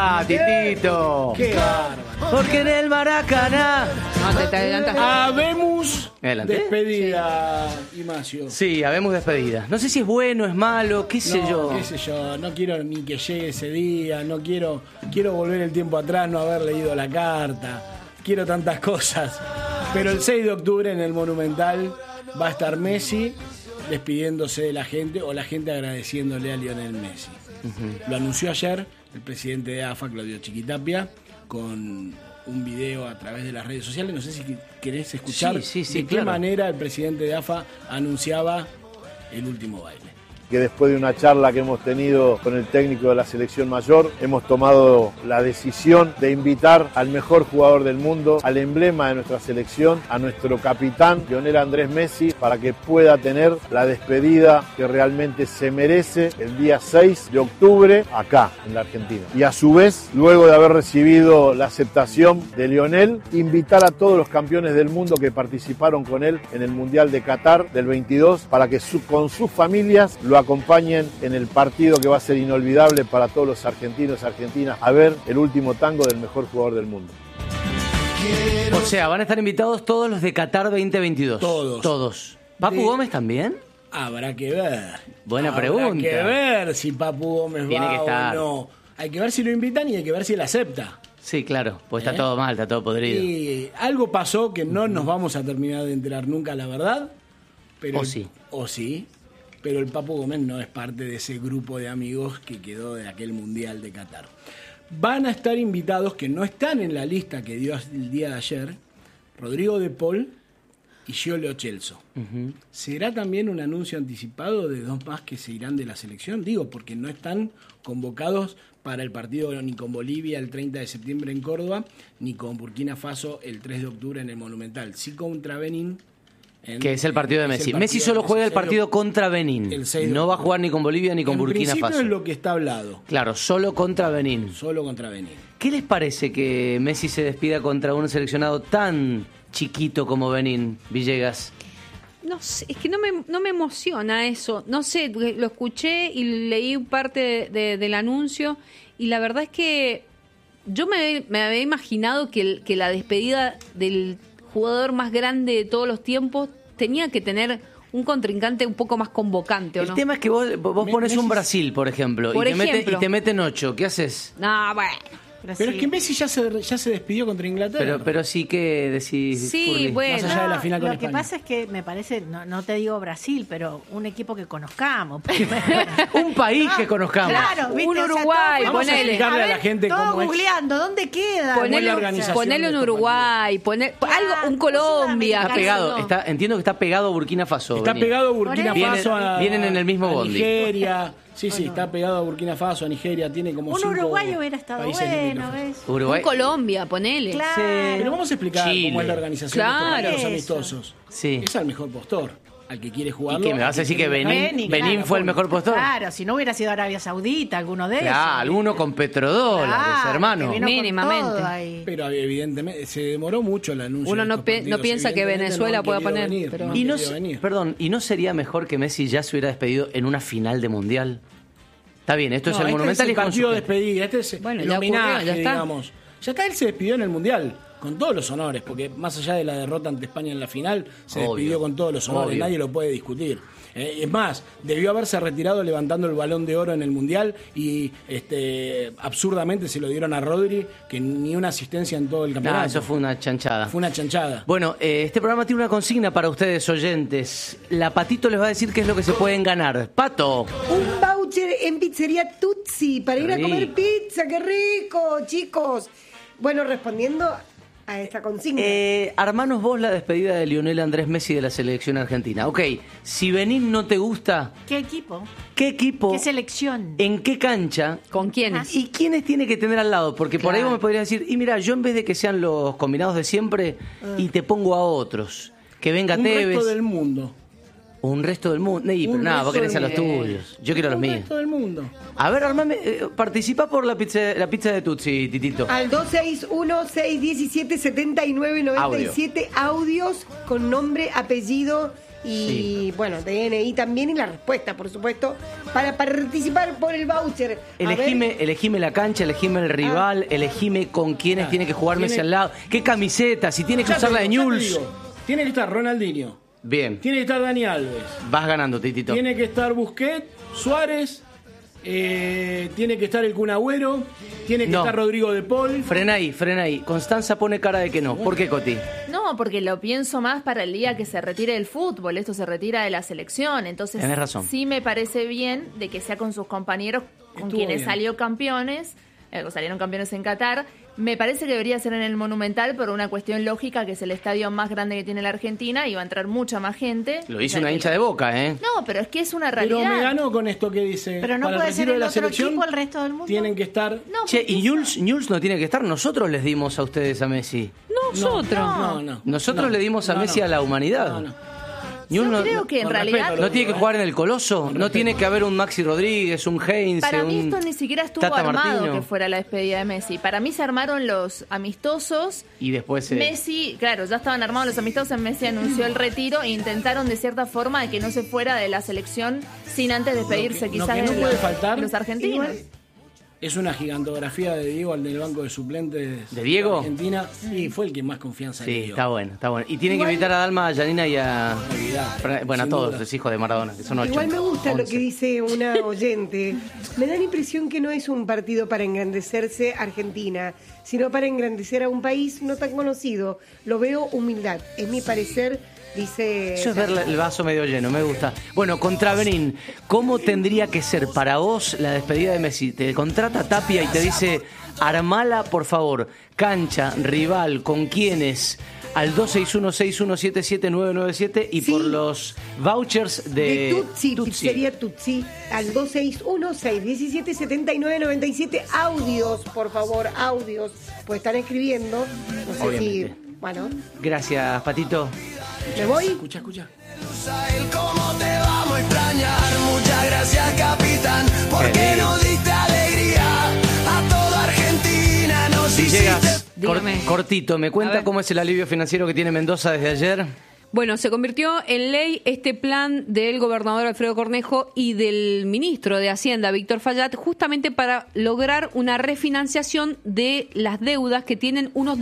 Ah, Titito. ¡Qué bárbaro! Porque en el Maracaná. No, te adelantaste. Habemos ¿Adelanté? despedida, Ignacio. Sí, habemos despedida. No sé si es bueno, es malo, qué sé yo. Qué sé yo, no quiero ni que llegue ese día, no quiero volver el tiempo atrás, no haber leído la carta, quiero tantas cosas. Pero el 6 de octubre en el Monumental va a estar Messi despidiéndose de la gente o la gente agradeciéndole a Lionel Messi. Lo anunció ayer el presidente de AFA, Claudio Chiquitapia, con un video a través de las redes sociales. No sé si querés escuchar Sí, de qué claro. manera el presidente de AFA anunciaba el último baile. Que después de una charla que hemos tenido con el técnico de la selección mayor, hemos tomado la decisión de invitar al mejor jugador del mundo, al emblema de nuestra selección, a nuestro capitán, Lionel Andrés Messi, para que pueda tener la despedida que realmente se merece el día 6 de octubre acá, en la Argentina. Y a su vez, luego de haber recibido la aceptación de Lionel, invitar a todos los campeones del mundo que participaron con él en el Mundial de Qatar del 22 para que con sus familias lo acompañen en el partido que va a ser inolvidable para todos los argentinos y argentinas a ver el último tango del mejor jugador del mundo. O sea, van a estar invitados todos los de Qatar 2022. Todos. ¿Papu Gómez también? Habrá que ver. Buena pregunta. Habrá que ver si Papu Gómez Tiene va que estar. o no. Hay que ver si lo invitan y hay que ver si él acepta. Sí, claro, pues está todo mal, está todo podrido. Y algo pasó que no nos vamos a terminar de enterar nunca, la verdad. Pero O sí. Pero el Papu Gómez no es parte de ese grupo de amigos que quedó de aquel Mundial de Qatar. Van a estar invitados que no están en la lista que dio el día de ayer, Rodrigo de Paul y Giolio Lo Celso. ¿Será también un anuncio anticipado de dos más que se irán de la selección? Digo, porque no están convocados para el partido ni con Bolivia el 30 de septiembre en Córdoba, ni con Burkina Faso el 3 de octubre en el Monumental. Sí contra Benín. Que es el partido de Messi. Messi solo juega el partido contra Benín. No va a jugar ni con Bolivia ni con Burkina Faso. En principio es lo que está hablado. Claro, solo contra Benín. Solo contra Benín. ¿Qué les parece que Messi se despida contra un seleccionado tan chiquito como Benín, Villegas? No sé, es que no me emociona eso. No sé, lo escuché y leí parte del anuncio y la verdad es que yo me había imaginado que la despedida del jugador más grande de todos los tiempos tenía que tener un contrincante un poco más convocante, ¿o no? El tema es que vos pones un Brasil, por ejemplo, y te meten 8. ¿Qué haces? No, bueno. Pero es que Messi ya se despidió contra Inglaterra. Pero sí que decís. Sí, Furly. bueno. Más allá de la final con Lo que España. pasa es que me parece, no te digo Brasil, pero un equipo que conozcamos. Un país que conozcamos. Claro, ¿viste? Un O sea, Uruguay, todos Vamos a ponele. explicarle a la gente todos cómo es. googleando, ¿dónde queda? la organización Ponelo de en estos Uruguay, un Colombia. Está qué sé pegado, yo. entiendo que está pegado a Burkina Faso. Está Benín. pegado a Burkina Vienen- Faso. vienen en el mismo a bondi. Nigeria. Sí, está pegado a Burkina Faso, a Nigeria. Tiene como Un 5 uruguayo hubiera estado países bueno, limítrofes. ¿ves? Uruguay. Un Colombia, ponele. Claro. Pero vamos a explicar Chile. cómo es la organización de Claro. estos partidos Eso. amistosos. Sí. Es al mejor postor, al que quiere ¿Y jugarlo. qué me vas a decir que Benín claro, fue el mejor postor? Claro, si no hubiera sido Arabia Saudita, alguno de esos. Claro, alguno con petrodólares, Claro, hermano. que vino con Mínimamente. todo ahí. Pero evidentemente se demoró mucho el anuncio. Uno de no estos pe- partidos. no piensa que Evidentemente Venezuela no han pueda querido poner, venir, pero- no han Y no, querido venir. perdón, ¿y no sería mejor que Messi ya se hubiera despedido en una final de Mundial? Está bien, esto es el este Monumental es y el con partido su de gente. despedida, este es Bueno, el ya ocurrió, homenaje, ya está. digamos. Ya está, él se despidió en el Mundial, con todos los honores, porque más allá de la derrota ante España en la final, se Obvio, despidió con todos los honores, obvio. nadie lo puede discutir. Es más, debió haberse retirado levantando el Balón de Oro en el Mundial y absurdamente se lo dieron a Rodri, que ni una asistencia en todo el campeonato. No, eso fue una chanchada. Fue una chanchada. Bueno, este programa tiene una consigna para ustedes oyentes. La Patito les va a decir qué es lo que se pueden ganar. Pato. Un voucher en pizzería Tutsi para ir a comer Rico. pizza. ¡Qué rico, chicos! Bueno, respondiendo a esta consigna. Armanos vos la despedida de Lionel Andrés Messi de la selección argentina. Ok, si Benín no te gusta, ¿Qué equipo? ¿qué equipo? ¿Qué selección? ¿En qué cancha? ¿Con quiénes? ¿Y quiénes tiene que tener al lado? Porque por ahí Claro. vos me podrías decir, y mira, yo en vez de que sean los combinados de siempre, y te pongo a otros. Que venga Un Tevez. resto del mundo. Un resto del mundo. Pero nada, vos querés a los tuyos. Yo quiero a los míos. Un resto del mundo. A ver, armame, participa por la pizza de Tutsi, Titito. Al 261-617-7997 audios con nombre, apellido y, bueno, DNI también y la respuesta, por supuesto, para participar por el voucher. Elegime la cancha, elegime el rival, elegime con quiénes tiene que jugar Messi al lado. ¿Qué camiseta? Si tiene que usar la de Newell's. Tiene que estar Ronaldinho. Bien. Tiene que estar Dani Alves. Vas ganando, Titito. Tiene que estar Busquets, Suárez. Tiene que estar el Kun Agüero. Tiene que estar Rodrigo de Paul. Frena ahí. Constanza pone cara de que no. ¿Por qué, Coti? No, porque lo pienso más para el día que se retire del fútbol. Esto se retira de la selección. Entonces, tenés razón. Sí me parece bien de que sea con sus compañeros con quienes salieron campeones en Qatar. Me parece que debería ser en el Monumental por una cuestión lógica, que es el estadio más grande que tiene la Argentina y va a entrar mucha más gente. Lo hizo una hincha de Boca, ¿eh? No, pero es que es una realidad. Pero me ganó con esto que dice. Pero no puede ser el otro equipo el resto del mundo. Tienen que estar. No, che, y Newell's no tiene que estar. Nosotros les dimos a ustedes a Messi. Nosotros le dimos a Messi a la humanidad. Yo creo que en realidad no tiene que jugar en el Coloso, no tiene que haber un Maxi Rodríguez, un Heinze, para mí esto ni siquiera estuvo Tata armado Martino. que fuera la despedida de Messi. Para mí se armaron los amistosos y después Messi, claro, ya estaban armados los amistosos, Messi anunció el retiro e intentaron de cierta forma de que no se fuera de la selección sin antes despedirse quizás de los argentinos. Igual, es una gigantografía de Diego al del banco de suplentes de Diego Argentina y fue el que más confianza le dio. Está bueno. Y tienen que invitar a Dalma, a Janina y a todos los hijos de Maradona, que son 8. Igual me gusta lo que dice una oyente. Me da la impresión que no es un partido para engrandecerse Argentina, sino para engrandecer a un país no tan conocido. Lo veo humildad, es mi parecer. Dice. Eso es ver el vaso medio lleno, me gusta. Bueno, contra Benín, ¿cómo tendría que ser para vos la despedida de Messi? Te contrata Tapia y te dice, armala por favor, cancha, rival, con quiénes, al 261-617-7997 y por los vouchers de Tutsi, pizzería Tutsi, al 261-617-7997. Audios, por favor, audios, pues están escribiendo. No sé si. Bueno. Gracias, Patito. ¿Me voy? Escucha. ¿Cómo te vamos a extrañar? Muchas gracias, capitán, porque nos diste alegría a toda Argentina. Si llegas cortito, ¿me cuenta cómo es el alivio financiero que tiene Mendoza desde ayer? Bueno, se convirtió en ley este plan del gobernador Alfredo Cornejo y del ministro de Hacienda, Víctor Fallat, justamente para lograr una refinanciación de las deudas que tienen unos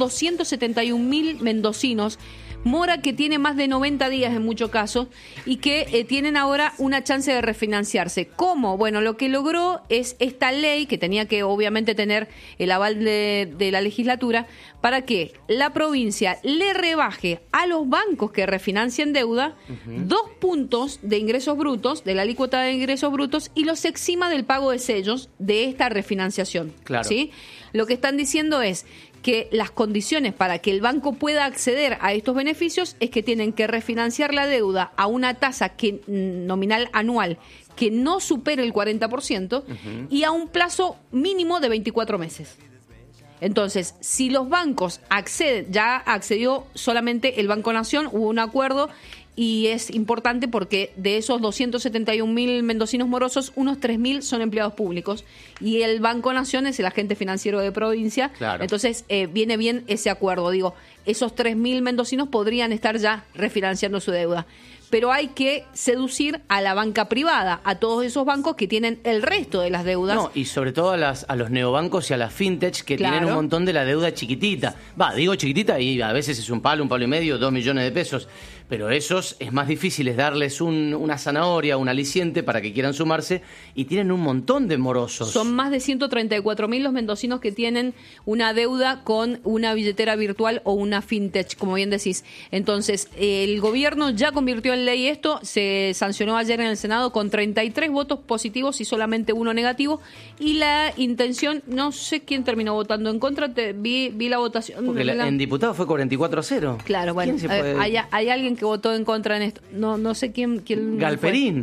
271.000 mendocinos. Mora, que tiene más de 90 días en muchos casos y que tienen ahora una chance de refinanciarse. ¿Cómo? Bueno, lo que logró es esta ley, que tenía que obviamente tener el aval de la legislatura, para que la provincia le rebaje a los bancos que refinancien deuda 2 puntos de ingresos brutos, de la alícuota de ingresos brutos, y los exima del pago de sellos de esta refinanciación. Claro. ¿Sí? Lo que están diciendo es que las condiciones para que el banco pueda acceder a estos beneficios es que tienen que refinanciar la deuda a una tasa nominal anual que no supere el 40% y a un plazo mínimo de 24 meses. Entonces, si los bancos acceden, ya accedió solamente el Banco Nación, hubo un acuerdo. Y es importante porque de esos 271.000 mendocinos morosos, unos 3.000 son empleados públicos. Y el Banco Nación es el agente financiero de provincia. Claro. Entonces, viene bien ese acuerdo. Digo, esos 3.000 mendocinos podrían estar ya refinanciando su deuda. Pero hay que seducir a la banca privada, a todos esos bancos que tienen el resto de las deudas. No, y sobre todo a los neobancos y a las fintech que tienen un montón de la deuda chiquitita. Digo chiquitita y a veces es un palo y medio, 2 millones de pesos. Pero esos es más difícil, es darles una zanahoria, un aliciente para que quieran sumarse y tienen un montón de morosos. Son más de 134.000 los mendocinos que tienen una deuda con una billetera virtual o una fintech, como bien decís. Entonces, el gobierno ya convirtió en ley esto, se sancionó ayer en el Senado con 33 votos positivos y solamente 1 negativo. Y la intención, no sé quién terminó votando en contra, vi la votación. Porque en diputados fue 44-0. Claro, bueno, hay alguien que votó en contra en esto. No sé quién Galperín.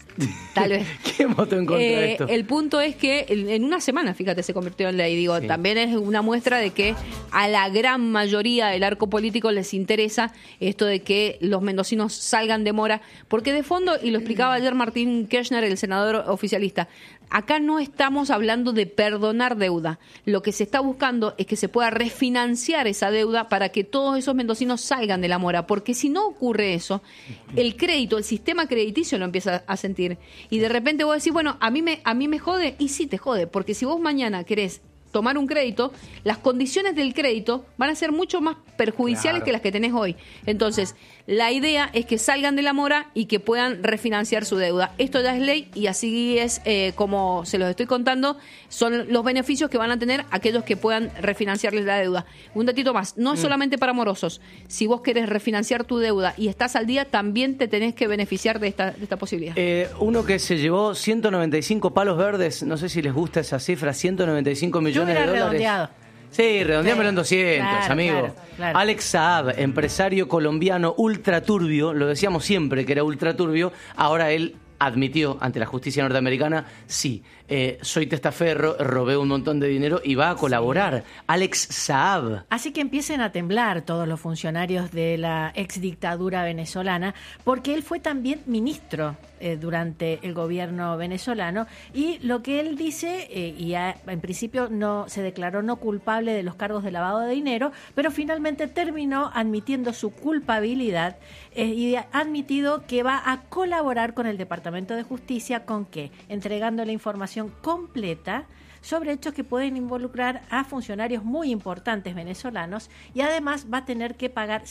Tal vez. ¿Quién votó en contra de esto? El punto es que en una semana, fíjate, se convirtió en ley. Digo, también es una muestra de que a la gran mayoría del arco político les interesa esto de que los mendocinos salgan de mora, porque de fondo, y lo explicaba ayer Martín Kirchner, el senador oficialista, acá no estamos hablando de perdonar deuda. Lo que se está buscando es que se pueda refinanciar esa deuda para que todos esos mendocinos salgan de la mora, porque si no ocurre eso, el crédito, el sistema crediticio lo empieza a sentir. Y de repente vos decís, bueno, a mí me jode, y sí te jode, porque si vos mañana querés tomar un crédito, las condiciones del crédito van a ser mucho más perjudiciales que las que tenés hoy. Entonces, la idea es que salgan de la mora y que puedan refinanciar su deuda. Esto ya es ley y así es como se los estoy contando, son los beneficios que van a tener aquellos que puedan refinanciarles la deuda. Un datito más, no es solamente para morosos. Si vos querés refinanciar tu deuda y estás al día, también te tenés que beneficiar de esta posibilidad. Uno que se llevó 195 palos verdes, no sé si les gusta esa cifra, 195 millones de dólares. Redondeado. Sí, redondeámelo en 200, claro, amigo. Claro. Alex Saab, empresario colombiano ultraturbio, lo decíamos siempre que era ultraturbio, ahora él admitió ante la justicia norteamericana, sí, soy testaferro, robé un montón de dinero y va a colaborar. Alex Saab. Así que empiecen a temblar todos los funcionarios de la exdictadura venezolana, porque él fue también ministro durante el gobierno venezolano, y lo que él dice, en principio no se declaró no culpable de los cargos de lavado de dinero, pero finalmente terminó admitiendo su culpabilidad y ha admitido que va a colaborar con el Departamento de Justicia. ¿Con qué? Entregando la información completa sobre hechos que pueden involucrar a funcionarios muy importantes venezolanos, y además va a tener que pagar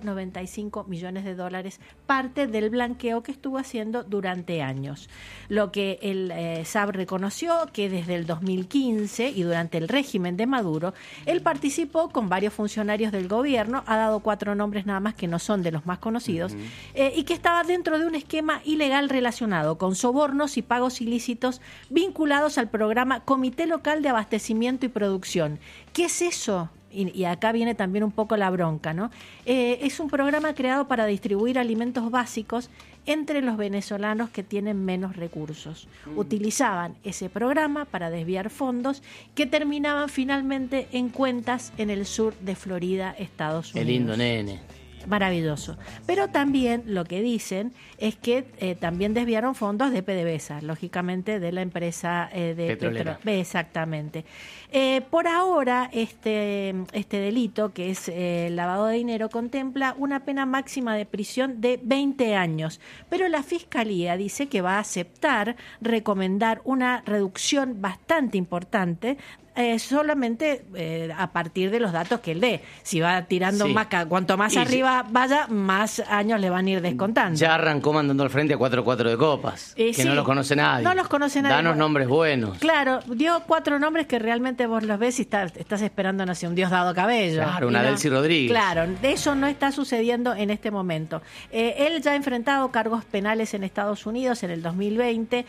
195 millones de dólares, parte del blanqueo que estuvo haciendo durante años. Lo que el Saab reconoció que desde el 2015 y durante el régimen de Maduro, él participó con varios funcionarios del gobierno, ha dado 4 nombres nada más que no son de los más conocidos, y que estaba dentro de un esquema ilegal relacionado con sobornos y pagos ilícitos vinculados al programa Comité Local de Abastecimiento y Producción. ¿Qué es eso? Y acá viene también un poco la bronca, ¿no? Es un programa creado para distribuir alimentos básicos entre los venezolanos que tienen menos recursos. Utilizaban ese programa para desviar fondos que terminaban finalmente en cuentas en el sur de Florida, Estados Unidos. El lindo nene. Maravilloso. Pero también lo que dicen es que también desviaron fondos de PDVSA, lógicamente de la empresa de petróleo. Exactamente. Por ahora, este delito, que es lavado de dinero, contempla una pena máxima de prisión de 20 años. Pero la Fiscalía dice que va a aceptar recomendar una reducción bastante importante, solamente a partir de los datos que él dé. Si va tirando más, cuanto más arriba vaya, más años le van a ir descontando. Ya arrancó mandando al frente a 4 de copas, que no los conoce nadie. No los conoce nadie. Danos nombres buenos. Claro, dio 4 nombres que realmente vos los ves y estás esperando, no sé, un Diosdado Cabello. Claro, una Delcy Rodríguez. Claro, eso no está sucediendo en este momento. Él ya ha enfrentado cargos penales en Estados Unidos en el 2020,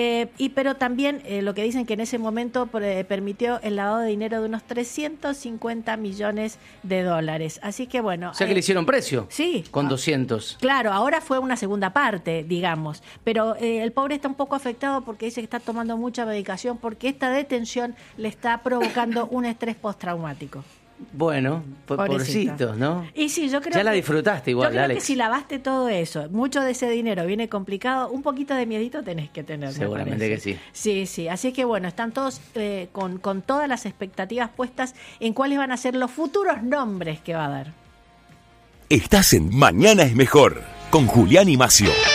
pero también lo que dicen que en ese momento permitió el lavado de dinero de unos 350 millones de dólares. Así que bueno. O sea que le hicieron precio. Sí. Con 200. Claro, ahora fue una segunda parte, digamos. Pero el pobre está un poco afectado porque dice que está tomando mucha medicación porque esta detención le está provocando un estrés postraumático. Bueno, pobrecitos, ¿no? Y sí, yo creo ya la disfrutaste igual, yo creo Alex. que si lavaste todo eso, mucho de ese dinero viene complicado, un poquito de miedito tenés que tener. Seguramente que sí. Sí, sí. Así que bueno, están todos con todas las expectativas puestas en cuáles van a ser los futuros nombres que va a dar. Estás en Mañana es Mejor, con Julián y Macio.